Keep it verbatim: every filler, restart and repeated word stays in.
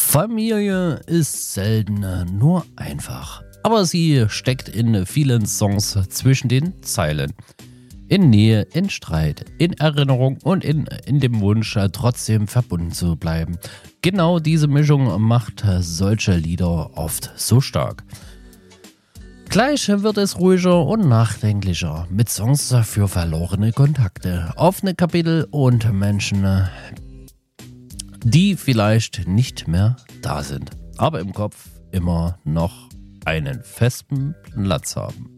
Familie ist selten nur einfach, aber sie steckt in vielen Songs zwischen den Zeilen. In Nähe, in Streit, in Erinnerung und in, in dem Wunsch, trotzdem verbunden zu bleiben. Genau diese Mischung macht solche Lieder oft so stark. Gleich wird es ruhiger und nachdenklicher mit Songs für verlorene Kontakte, offene Kapitel und Menschen, die vielleicht nicht mehr da sind, aber im Kopf immer noch einen festen Platz haben.